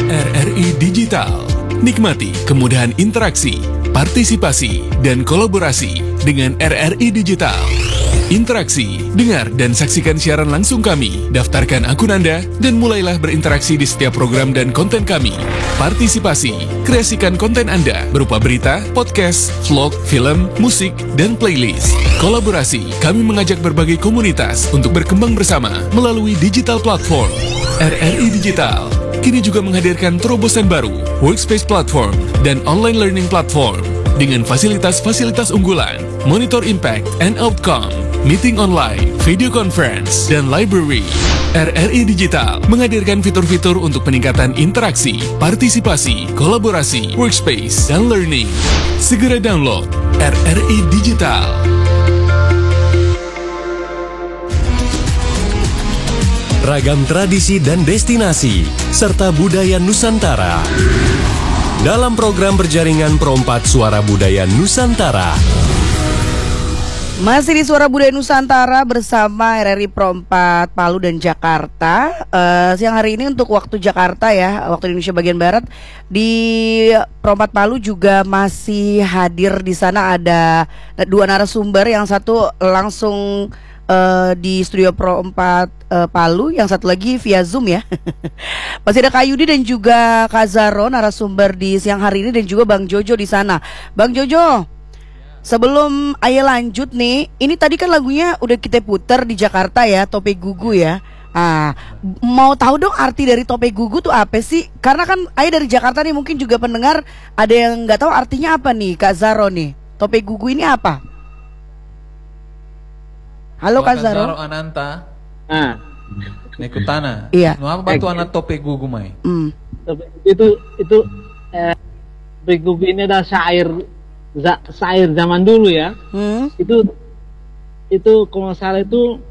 RRI Digital. Nikmati kemudahan interaksi, partisipasi, dan kolaborasi dengan RRI Digital. Interaksi, dengar dan saksikan siaran langsung kami, daftarkan akun Anda, dan mulailah berinteraksi di setiap program dan konten kami. Partisipasi, kreasikan konten Anda berupa berita, podcast, vlog, film, musik, dan playlist. Kolaborasi, kami mengajak berbagai komunitas untuk berkembang bersama melalui digital platform. RRI Digital kini juga menghadirkan terobosan baru, workspace platform, dan online learning platform dengan fasilitas-fasilitas unggulan, monitor impact and outcome, meeting online, video conference, dan library. RRI Digital menghadirkan fitur-fitur untuk peningkatan interaksi, partisipasi, kolaborasi, workspace, dan learning. Segera download RRI Digital. Ragam tradisi dan destinasi, serta budaya Nusantara. Dalam program berjaringan Perompat Suara Budaya Nusantara. Masih di Suara Budaya Nusantara bersama RRI Perompat Palu dan Jakarta. Siang hari ini untuk waktu Jakarta ya, waktu Indonesia bagian Barat. Di Perompat Palu juga masih hadir di sana ada dua narasumber. Yang satu langsung di studio Perompat Palu, yang satu lagi via Zoom ya. Masih ada Kak Yudi dan juga Kak Zaro narasumber di siang hari ini, dan juga Bang Jojo di sana. Bang Jojo, sebelum Ayah lanjut nih, ini tadi kan lagunya udah kita putar di Jakarta ya, Tope Gugu ya. Mau tahu dong arti dari Tope Gugu tuh apa sih? Karena kan Ayah dari Jakarta nih, mungkin juga pendengar ada yang nggak tahu artinya apa nih, Kak Zaro nih. Tope Gugu ini apa? Halo Kak Zaro. Ananta. Nekutana. Iya. No apa batu anak Tope Gugu mai? Itu Tope Gugu ini adalah syair zaman dulu ya. Itu kalau salah itu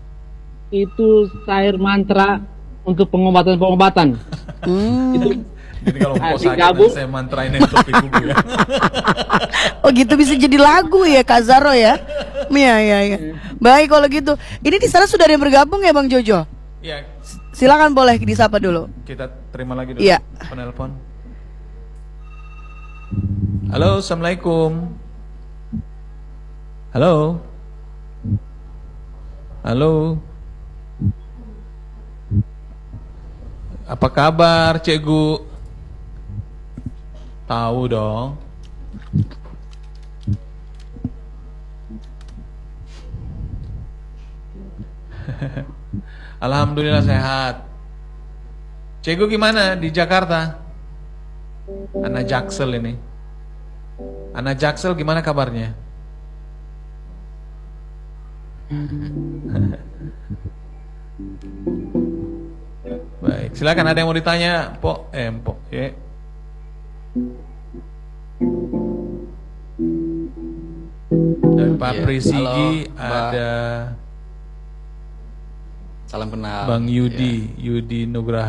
syair mantra untuk pengobatan. Itu jadi kalau mau sakit saya mantrain Tope Gugu ya. Oh gitu, bisa jadi lagu ya Kak Zaro ya. Iya. Baik kalau gitu. Ini di sana sudah ada yang bergabung ya Bang Jojo? Iya. Silakan boleh disapa dulu. Kita terima lagi dulu penelpon. Halo, Assalamualaikum. Halo. Apa kabar Cikgu? Tahu dong. Alhamdulillah sehat. Cikgu gimana di Jakarta? Anak Jaksel ini. Anak Jaksel gimana kabarnya? Baik, silakan ada yang mau ditanya, Mpok. Ya. Dari Pak Prisigi ada salam kenal Bang Yudi Nugraha.